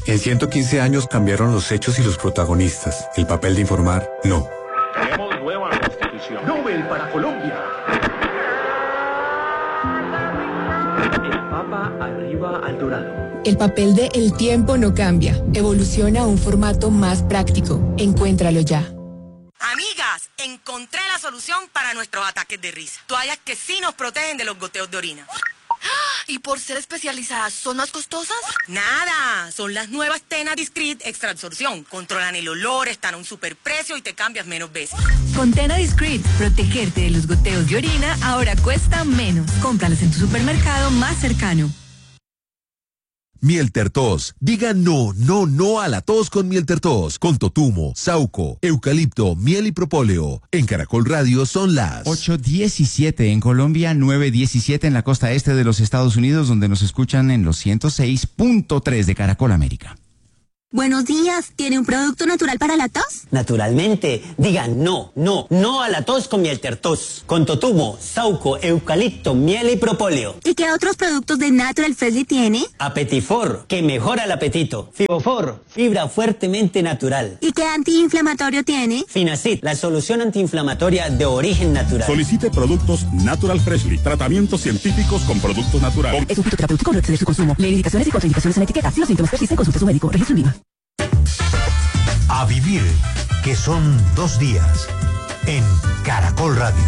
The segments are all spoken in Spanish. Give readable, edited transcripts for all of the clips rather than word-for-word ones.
En 115 años cambiaron los hechos y los protagonistas. El papel de informar, no. Tenemos nueva constitución. Nobel para Colombia. El Papa arriba al dorado. El papel de El tiempo no cambia. Evoluciona a un formato más práctico. Encuéntralo ya. Amigas, encontré la solución para nuestros ataques de risa. Toallas que sí nos protegen de los goteos de orina. ¿Y por ser especializadas son más costosas? Nada, son las nuevas Tena Discreet Extra Absorción. Controlan el olor, están a un superprecio y te cambias menos veces. Con Tena Discreet, protegerte de los goteos de orina ahora cuesta menos. Cómpralas en tu supermercado más cercano. Miel Tertos. Diga no, no, no a la tos con Miel Tertos. Con totumo, sauco, eucalipto, miel y propóleo. En Caracol Radio son las 8:17 en Colombia, 9:17 en la costa este de los Estados Unidos, donde nos escuchan en los 106.3 de Caracol América. Buenos días, ¿tiene un producto natural para la tos? Naturalmente, digan no, no, no a la tos con Miel Tertos. Con totumo, sauco, eucalipto, miel y propóleo. ¿Y qué otros productos de Natural Freshly tiene? Apetifor, que mejora el apetito. Fibofor, fibra fuertemente natural. ¿Y qué antiinflamatorio tiene? Finacid, la solución antiinflamatoria de origen natural. Solicite productos Natural Freshly, tratamientos científicos con productos naturales. Es un fitoterapéutico, no excede su consumo. Lee indicaciones y contraindicaciones en la etiqueta. Si los síntomas persisten, consulte a su médico. Registro en Viva. A vivir, que son 2 días, en Caracol Radio.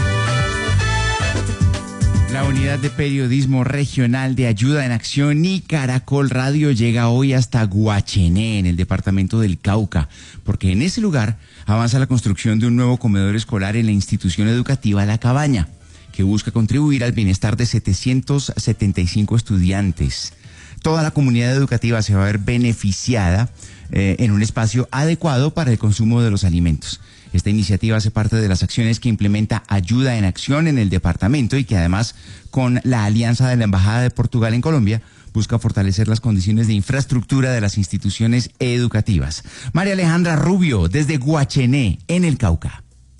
La unidad de periodismo regional de Ayuda en Acción y Caracol Radio llega hoy hasta Guachené, en el departamento del Cauca, porque en ese lugar avanza la construcción de un nuevo comedor escolar en la institución educativa La Cabaña, que busca contribuir al bienestar de 775 estudiantes. Toda la comunidad educativa se va a ver beneficiada en un espacio adecuado para el consumo de los alimentos. Esta iniciativa hace parte de las acciones que implementa Ayuda en Acción en el departamento y que además, con la alianza de la Embajada de Portugal en Colombia, busca fortalecer las condiciones de infraestructura de las instituciones educativas. María Alejandra Rubio, desde Guachené, en el Cauca.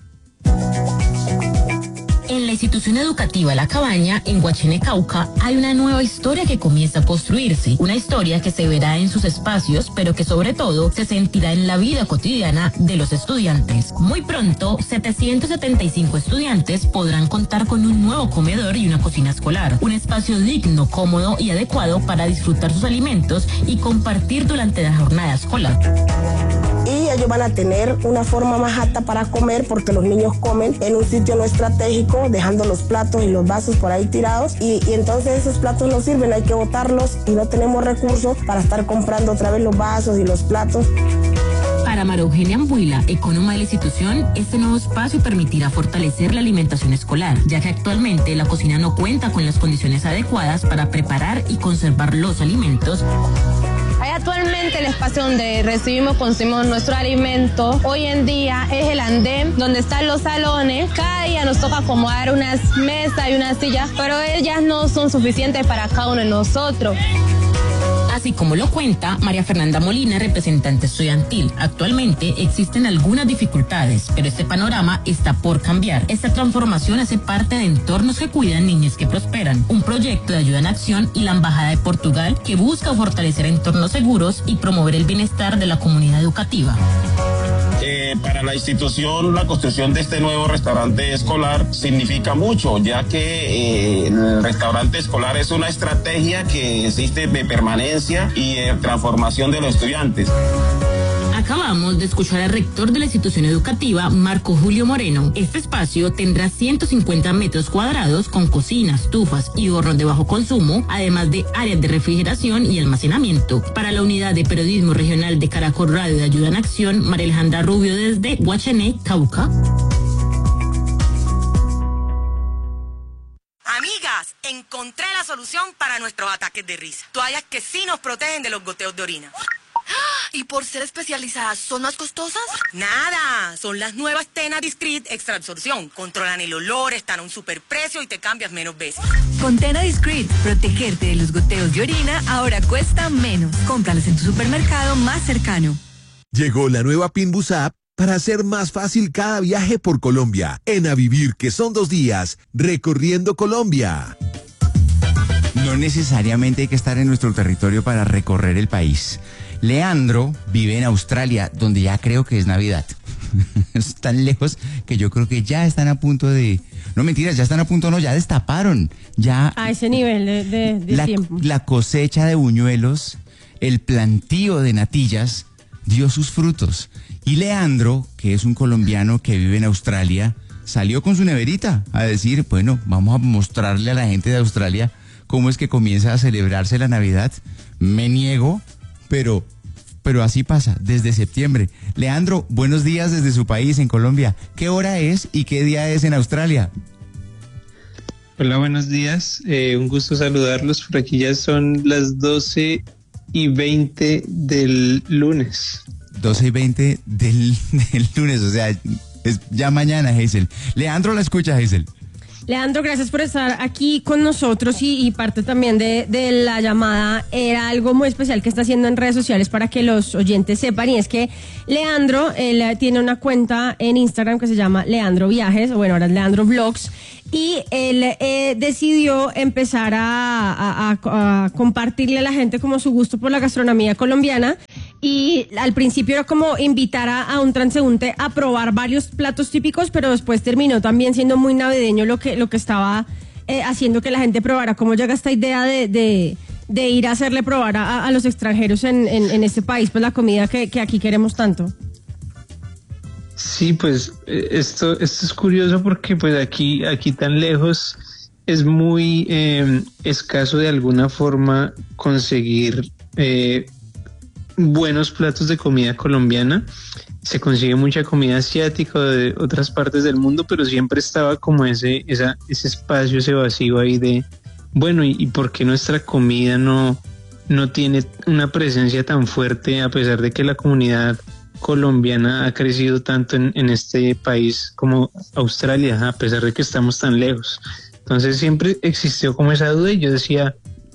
En la institución educativa La Cabaña, en Guachené, Cauca, hay una nueva historia que comienza a construirse. Una historia que se verá en sus espacios, pero que sobre todo se sentirá en la vida cotidiana de los estudiantes. Muy pronto, 775 estudiantes podrán contar con un nuevo comedor y una cocina escolar. Un espacio digno, cómodo y adecuado para disfrutar sus alimentos y compartir durante la jornada escolar. Y ellos van a tener una forma más apta para comer porque los niños comen en un sitio no estratégico, dejando los platos y los vasos por ahí tirados y entonces esos platos no sirven, hay que botarlos y no tenemos recursos para estar comprando otra vez los vasos y los platos. Para María Eugenia Ambuila, ecónoma de la institución, este nuevo espacio permitirá fortalecer la alimentación escolar, ya que actualmente la cocina no cuenta con las condiciones adecuadas para preparar y conservar los alimentos. Hay actualmente el espacio donde consumimos nuestro alimento. Hoy en día es el andén donde están los salones. Cada día nos toca acomodar unas mesas y unas sillas, pero ellas no son suficientes para cada uno de nosotros. Así como lo cuenta María Fernanda Molina, representante estudiantil. Actualmente existen algunas dificultades, pero este panorama está por cambiar. Esta transformación hace parte de Entornos que Cuidan Niñez que Prosperan, un proyecto de Ayuda en Acción y la Embajada de Portugal que busca fortalecer entornos seguros y promover el bienestar de la comunidad educativa. Para la institución, la construcción de este nuevo restaurante escolar significa mucho, ya que el restaurante escolar es una estrategia que existe de permanencia y de transformación de los estudiantes. Acabamos de escuchar al rector de la institución educativa, Marco Julio Moreno. Este espacio tendrá 150 metros cuadrados con cocina, estufas y hornos de bajo consumo, además de áreas de refrigeración y almacenamiento. Para la unidad de periodismo regional de Caracol Radio de Ayuda en Acción, María Alejandra Rubio desde Guachené, Cauca. Amigas, encontré la solución para nuestros ataques de risa. Toallas que sí nos protegen de los goteos de orina. ¿Y por ser especializadas son más costosas? Nada, son las nuevas Tena Discreet Extra Absorción. Controlan el olor, están a un superprecio y te cambias menos veces. Con Tena Discreet, protegerte de los goteos de orina ahora cuesta menos. Cómpralas en tu supermercado más cercano. Llegó la nueva Pinbus App para hacer más fácil cada viaje por Colombia. En A Vivir, que son 2 días, recorriendo Colombia. No necesariamente hay que estar en nuestro territorio para recorrer el país. Leandro vive en Australia, donde ya creo que es Navidad. Es tan lejos que yo creo que ya están a punto de... No, mentiras, ya están a punto, no, ya destaparon. Ya a ese nivel de tiempo. La cosecha de buñuelos, el plantío de natillas dio sus frutos. Y Leandro, que es un colombiano que vive en Australia, salió con su neverita a decir, bueno, vamos a mostrarle a la gente de Australia cómo es que comienza a celebrarse la Navidad. Me niego, pero así pasa, desde septiembre. Leandro, buenos días desde su país, en Colombia. ¿Qué hora es y qué día es en Australia? Hola, buenos días. Un gusto saludarlos. Por aquí ya son las 12:20 del lunes. 12:20 del lunes, o sea, es ya mañana, Hazel. Leandro la escucha, Hazel. Leandro, gracias por estar aquí con nosotros y parte también de la llamada era algo muy especial que está haciendo en redes sociales para que los oyentes sepan, y es que Leandro, él tiene una cuenta en Instagram que se llama Leandro Viajes, o bueno, ahora es Leandro Vlogs, y él decidió empezar a compartirle a la gente como su gusto por la gastronomía colombiana, y al principio era como invitar a un transeúnte a probar varios platos típicos, pero después terminó también siendo muy navideño lo que estaba haciendo que la gente probara. ¿Cómo llega esta idea de ir a hacerle probar a los extranjeros en este país pues la comida que aquí queremos tanto? Sí, pues esto es curioso porque pues aquí tan lejos es muy escaso de alguna forma conseguir buenos platos de comida colombiana. Se consigue mucha comida asiática de otras partes del mundo, pero siempre estaba como ese espacio, ese vacío ahí de, bueno, ¿y por qué nuestra comida no tiene una presencia tan fuerte, a pesar de que la comunidad colombiana ha crecido tanto en este país como Australia, a pesar de que estamos tan lejos? Entonces siempre existió como esa duda, y yo decía,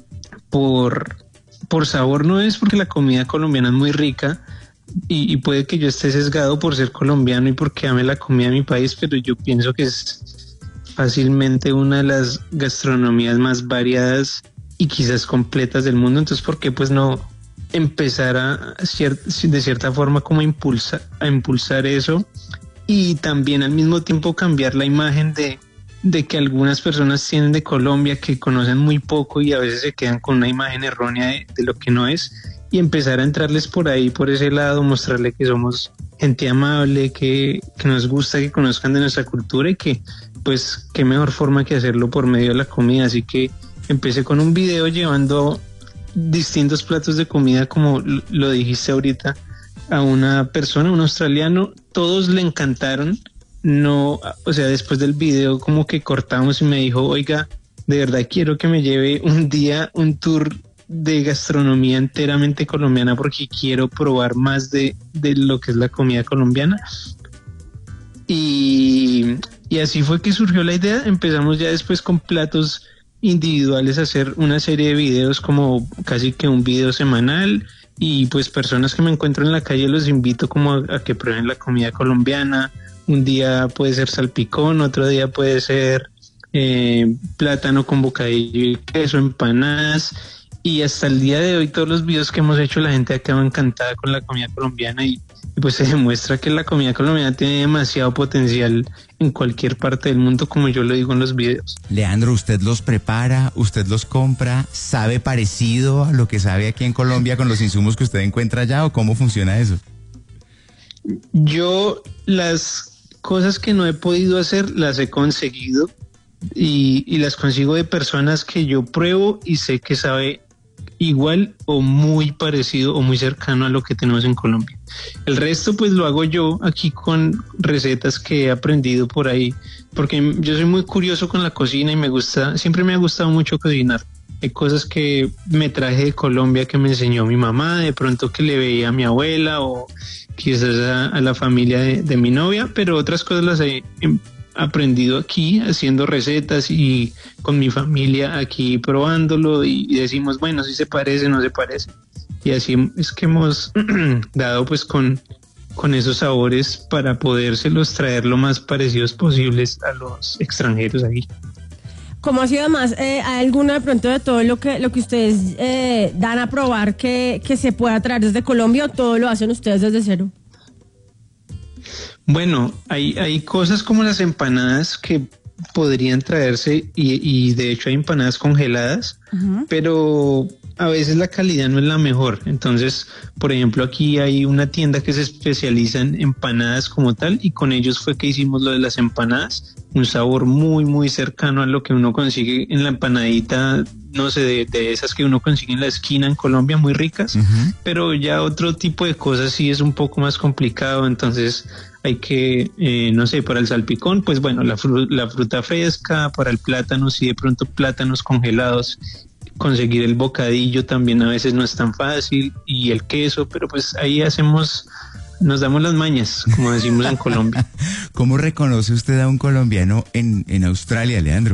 por sabor no es, porque la comida colombiana es muy rica, y puede que yo esté sesgado por ser colombiano y porque ame la comida de mi país, pero yo pienso que es fácilmente una de las gastronomías más variadas y quizás completas del mundo. Entonces, ¿por qué pues no empezar de cierta forma como a impulsar eso, y también al mismo tiempo cambiar la imagen de que algunas personas tienen de Colombia, que conocen muy poco y a veces se quedan con una imagen errónea de lo que no es, y empezar a entrarles por ahí, por ese lado, mostrarle que somos gente amable, que nos gusta que conozcan de nuestra cultura, y que pues qué mejor forma que hacerlo por medio de la comida. Así que empecé con un video llevando distintos platos de comida, como lo dijiste ahorita, a una persona, un australiano. Todos le encantaron. No, o sea, después del video como que cortamos y me dijo, oiga, de verdad quiero que me lleve un día un tour de gastronomía enteramente colombiana, porque quiero probar más de lo que es la comida colombiana. Y así fue que surgió la idea. Empezamos ya después con platos individuales a hacer una serie de videos, como casi que un video semanal, y pues personas que me encuentro en la calle los invito como a que prueben la comida colombiana. Un día puede ser salpicón, otro día puede ser plátano con bocadillo y queso, empanadas, y hasta el día de hoy todos los videos que hemos hecho la gente ha quedado encantada con la comida colombiana, y pues se demuestra que la comida colombiana tiene demasiado potencial en cualquier parte del mundo, como yo lo digo en los videos. Leandro, ¿usted los prepara, usted los compra, sabe parecido a lo que sabe aquí en Colombia con los insumos que usted encuentra allá, o cómo funciona eso? Yo las cosas que no he podido hacer las he conseguido, y las consigo de personas que yo pruebo y sé que sabe igual o muy parecido o muy cercano a lo que tenemos en Colombia. El resto pues lo hago yo aquí con recetas que he aprendido por ahí, porque yo soy muy curioso con la cocina y siempre me ha gustado mucho cocinar. Hay cosas que me traje de Colombia que me enseñó mi mamá, de pronto que le veía a mi abuela, o quizás a la familia de mi novia, pero otras cosas las he aprendido aquí haciendo recetas y con mi familia aquí probándolo, y decimos, bueno, si se parece, no se parece, y así es que hemos dado pues con esos sabores para podérselos traer lo más parecidos posibles a los extranjeros aquí. ¿Cómo ha sido además? ¿Hay alguno de pronto de todo lo que ustedes dan a probar que se pueda traer desde Colombia o todo lo hacen ustedes desde cero? Bueno, hay cosas como las empanadas que podrían traerse y de hecho hay empanadas congeladas, pero a veces la calidad no es la mejor. Entonces, por ejemplo, aquí hay una tienda que se especializa en empanadas como tal y con ellos fue que hicimos lo de las empanadas, un sabor muy, muy cercano a lo que uno consigue en la empanadita, no sé, de esas que uno consigue en la esquina en Colombia, muy ricas, pero ya otro tipo de cosas sí es un poco más complicado, entonces hay que, no sé, para el salpicón, pues bueno, la fruta fresca, para el plátano, sí de pronto plátanos congelados, conseguir el bocadillo también a veces no es tan fácil, y el queso, pero pues ahí nos damos las mañas, como decimos en Colombia. ¿Cómo reconoce usted a un colombiano en Australia, Leandro?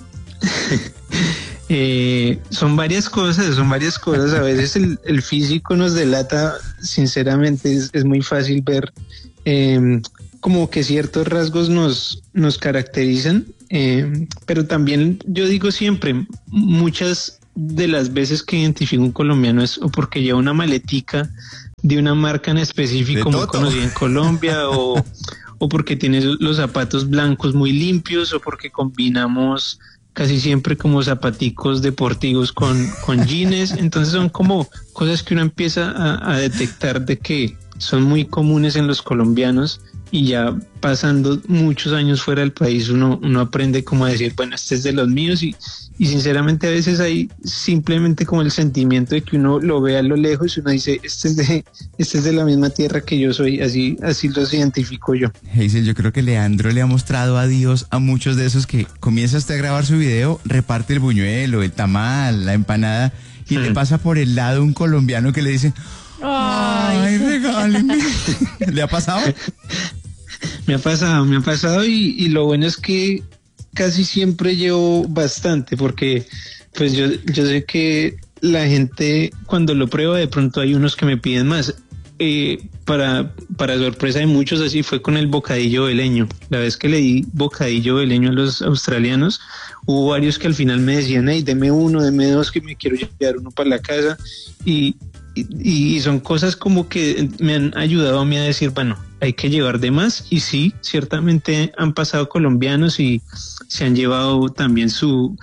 Son varias cosas, a veces el físico nos delata, sinceramente es muy fácil ver como que ciertos rasgos nos caracterizan, pero también yo digo siempre, muchas de las veces que identifico un colombiano es o porque lleva una maletica de una marca en específico muy conocida en Colombia o porque tiene los zapatos blancos muy limpios o porque combinamos casi siempre como zapaticos deportivos con jeans. Entonces son como cosas que uno empieza a detectar de que son muy comunes en los colombianos y ya pasando muchos años fuera del país uno aprende como a decir, bueno, este es de los míos y sinceramente a veces hay simplemente como el sentimiento de que uno lo ve a lo lejos y uno dice, este es de la misma tierra que yo soy, así los identifico yo. Hazel, yo creo que Leandro le ha mostrado a Dios a muchos de esos que comienza usted a grabar su video, reparte el buñuelo, el tamal, la empanada y le pasa por el lado un colombiano que le dice, ay, regáleme. ¿Le ha pasado? Me ha pasado y lo bueno es que casi siempre llevo bastante porque pues yo sé que la gente cuando lo prueba de pronto hay unos que me piden más. Para sorpresa de muchos así fue con el bocadillo veleño. La vez que le di bocadillo veleño a los australianos hubo varios que al final me decían, hey, deme uno, deme dos, que me quiero llevar uno para la casa y son cosas como que me han ayudado a mí a decir, bueno, hay que llevar de más y sí, ciertamente han pasado colombianos y se han llevado también su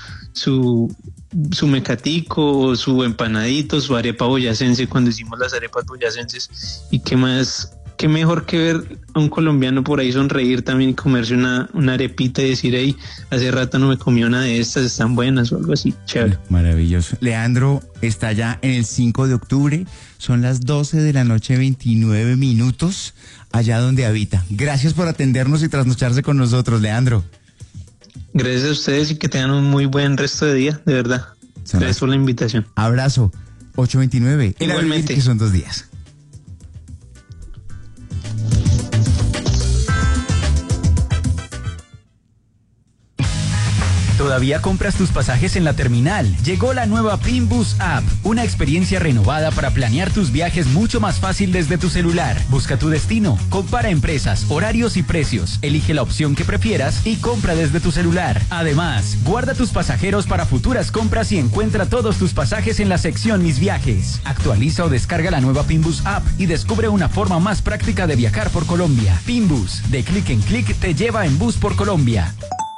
mecatico, su empanadito, su arepa boyacense cuando hicimos las arepas boyacenses y qué más, qué mejor que ver a un colombiano por ahí sonreír también y comerse una arepita y decir, hey, hace rato no me comí una de estas, están buenas o algo así, chévere. Maravilloso. Leandro está ya en el 5 de octubre, son las 12 de la noche, 29 minutos, allá donde habita. Gracias por atendernos y trasnocharse con nosotros, Leandro. Gracias a ustedes y que tengan un muy buen resto de día, de verdad. Gracias por la invitación. Abrazo. 8:29. Igualmente. Que son 2 días. ¿Todavía compras tus pasajes en la terminal? Llegó la nueva Pinbus App, una experiencia renovada para planear tus viajes mucho más fácil desde tu celular. Busca tu destino, compara empresas, horarios y precios, elige la opción que prefieras y compra desde tu celular. Además, guarda tus pasajeros para futuras compras y encuentra todos tus pasajes en la sección Mis Viajes. Actualiza o descarga la nueva Pinbus App y descubre una forma más práctica de viajar por Colombia. Pinbus, de clic en clic te lleva en bus por Colombia.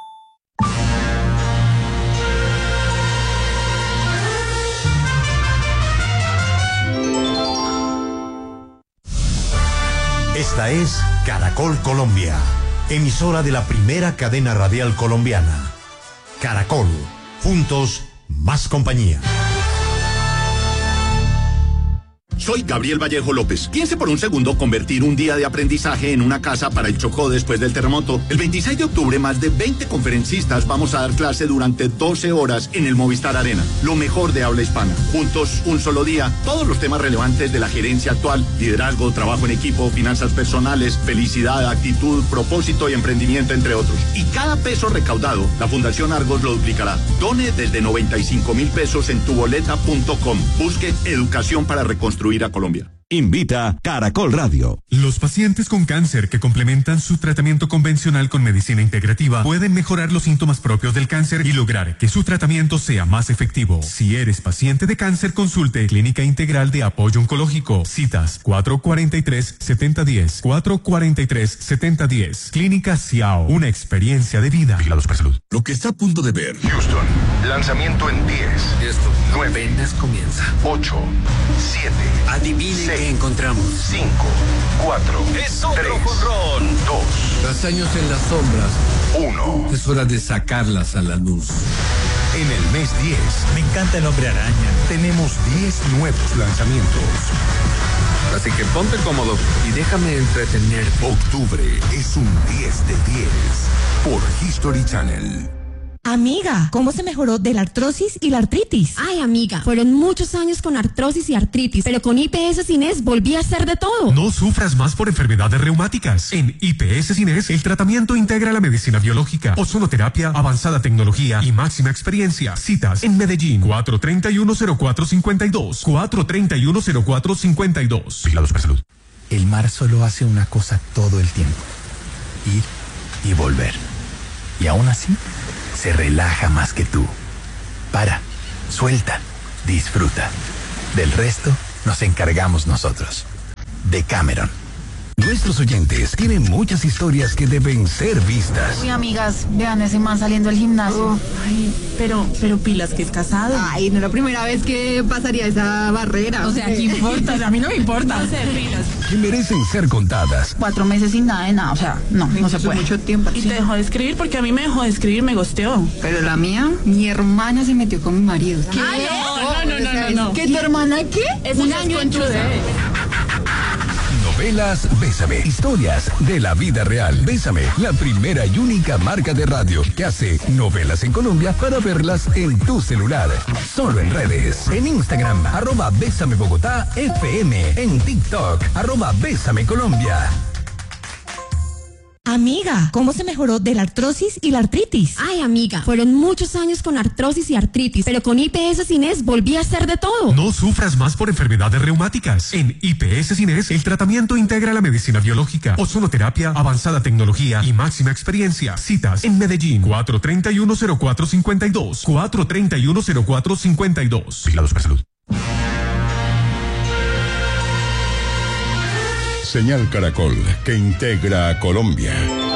Esta es Caracol Colombia, emisora de la primera cadena radial colombiana. Caracol, juntos, más compañía. Soy Gabriel Vallejo López. Piense por un segundo convertir un día de aprendizaje en una casa para el Chocó después del terremoto. El 26 de octubre, más de 20 conferencistas vamos a dar clase durante 12 horas en el Movistar Arena. Lo mejor de habla hispana. Juntos, un solo día, todos los temas relevantes de la gerencia actual, liderazgo, trabajo en equipo, finanzas personales, felicidad, actitud, propósito y emprendimiento, entre otros. Y cada peso recaudado, la Fundación Argos lo duplicará. Done desde 95,000 pesos en tuboleta.com. Busque educación para reconstruir a Colombia. Invita Caracol Radio. Los pacientes con cáncer que complementan su tratamiento convencional con medicina integrativa pueden mejorar los síntomas propios del cáncer y lograr que su tratamiento sea más efectivo. Si eres paciente de cáncer, consulte Clínica Integral de Apoyo Oncológico. Citas 443-7010. 443-7010. Clínica Ciao. Una experiencia de vida. Vigilados por salud. Lo que está a punto de ver. Houston. Lanzamiento en 10. Esto 9. apenas comienza. 8. 7. Adivinen qué encontramos. 5. 4. Es otro 3. jonrón. 2. Tras años en las sombras. 1. Es hora de sacarlas a la luz. En el mes 10. Me encanta el Hombre Araña. Tenemos 10 nuevos lanzamientos. Así que ponte cómodo y déjame entretener. Octubre es un 10 de 10 por History Channel. Amiga, ¿cómo se mejoró de la artrosis y la artritis? Ay, amiga, fueron muchos años con artrosis y artritis, pero con IPS Cines volví a hacer de todo. No sufras más por enfermedades reumáticas. En IPS Cines, el tratamiento integra la medicina biológica, ozonoterapia, avanzada tecnología y máxima experiencia. Citas en Medellín, 431-0452. 431-0452. Vigilados por salud. El mar solo hace una cosa todo el tiempo: ir y volver. Y aún así, se relaja más que tú. Para, suelta, disfruta. Del resto nos encargamos nosotros. Decameron. Nuestros oyentes tienen muchas historias que deben ser vistas. Uy, amigas, vean ese man saliendo del gimnasio. Ay, pero pilas, que es casado. Ay, no es la primera vez que pasaría esa barrera. O sea, ¿qué importa? A mí no me importa. No sé, pilas. Que merecen ser contadas. 4 meses sin nada de nada, o sea, no se puede. Mucho tiempo. Y te dejó de escribir porque a mí me dejó de escribir, me gosteó. Pero la mía, mi hermana se metió con mi marido. ¿Qué? No. ¿Qué, tu hermana qué? Es un año en Novelas Bésame. Historias de la vida real. Bésame, la primera y única marca de radio que hace novelas en Colombia para verlas en tu celular. Solo en redes. En Instagram, @Bésame Bogotá FM. En TikTok, @Bésame Colombia. Amiga, ¿cómo se mejoró de la artrosis y la artritis? Ay, amiga, fueron muchos años con artrosis y artritis, pero con IPS Cines volví a hacer de todo. No sufras más por enfermedades reumáticas. En IPS Cines, el tratamiento integra la medicina biológica, ozonoterapia, avanzada tecnología y máxima experiencia. Citas en Medellín, 431-0452. 431-0452. Vigilados por salud. Señal Caracol, que integra a Colombia.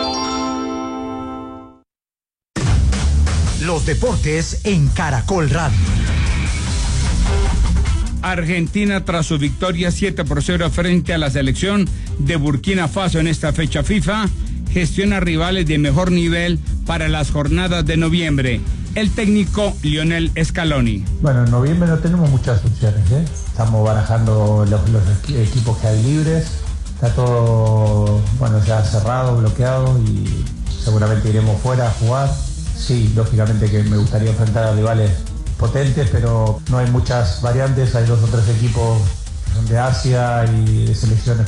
Los deportes en Caracol Radio. Argentina, tras su victoria 7-0 frente a la selección de Burkina Faso en esta fecha FIFA, gestiona rivales de mejor nivel para las jornadas de noviembre. El técnico Lionel Scaloni. Bueno, en noviembre no tenemos muchas opciones, ¿eh? Estamos barajando los equipos que hay libres. Está todo, ya cerrado, bloqueado y seguramente iremos fuera a jugar. Sí, lógicamente que me gustaría enfrentar a rivales potentes, pero no hay muchas variantes. Hay 2 o 3 equipos de Asia y de selecciones,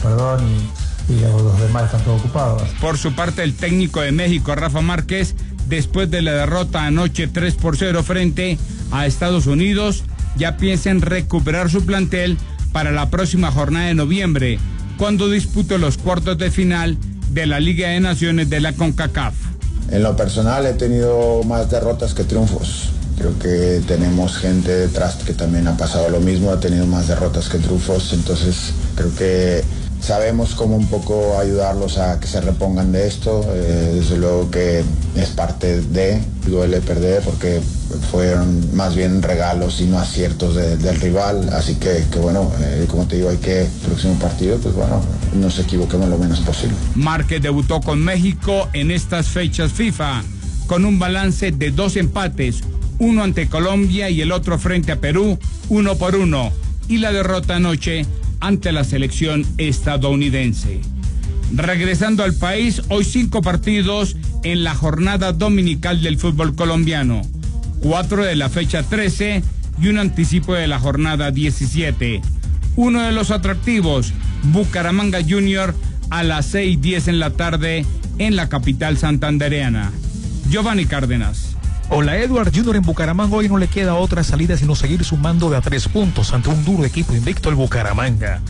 y los demás están todos ocupados. Por su parte, el técnico de México, Rafa Márquez, después de la derrota anoche 3-0 frente a Estados Unidos, ya piensa en recuperar su plantel para la próxima jornada de noviembre, cuando disputó los cuartos de final de la Liga de Naciones de la CONCACAF. En lo personal he tenido más derrotas que triunfos. Creo que tenemos gente detrás que también ha pasado lo mismo, ha tenido más derrotas que triunfos, entonces creo que sabemos cómo un poco ayudarlos a que se repongan de esto. Desde luego que es parte de, duele perder porque fueron más bien regalos y no aciertos del rival, así que bueno, como te digo, hay que, el próximo partido, no se equivoquemos lo menos posible. Márquez debutó con México en estas fechas FIFA, con un balance de 2 empates, uno ante Colombia y el otro frente a Perú, 1-1, y la derrota anoche ante la selección estadounidense. Regresando al país, hoy 5 partidos en la jornada dominical del fútbol colombiano, 4 de la fecha 13 y un anticipo de la jornada 17. Uno de los atractivos, Bucaramanga Junior, a las 6:10 en la tarde en la capital santandereana. Giovanni Cárdenas. Hola, Edward. Junior en Bucaramanga hoy no le queda otra salida sino seguir sumando de a 3 puntos ante un duro equipo invicto, el Bucaramanga.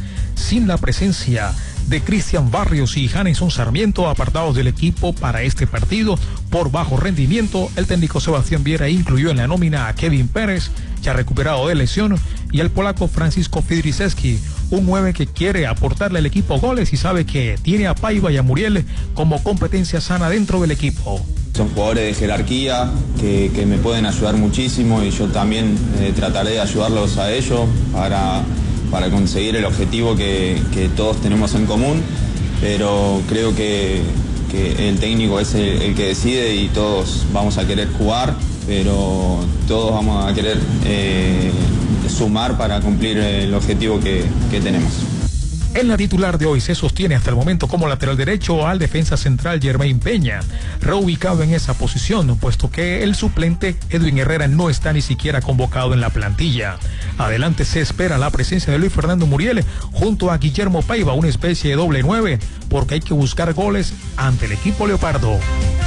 sin la presencia de Cristian Barrios y Janison Sarmiento, apartados del equipo para este partido por bajo rendimiento. El técnico Sebastián Viera incluyó en la nómina a Kevin Pérez, ya recuperado de lesión, y al polaco Francisco Fidriszewski, un 9 que quiere aportarle al equipo goles y sabe que tiene a Paiva y a Muriel como competencia sana dentro del equipo. Son jugadores de jerarquía que me pueden ayudar muchísimo y yo también trataré de ayudarlos a ellos para conseguir el objetivo que todos tenemos en común, pero creo que el técnico es el que decide y todos vamos a querer jugar, pero todos vamos a querer sumar para cumplir el objetivo que tenemos. En la titular de hoy se sostiene hasta el momento como lateral derecho al defensa central Germain Peña, reubicado en esa posición, puesto que el suplente Edwin Herrera no está ni siquiera convocado en la plantilla. Adelante se espera la presencia de Luis Fernando Muriel junto a Guillermo Paiva, una especie de doble 9, porque hay que buscar goles ante el equipo leopardo.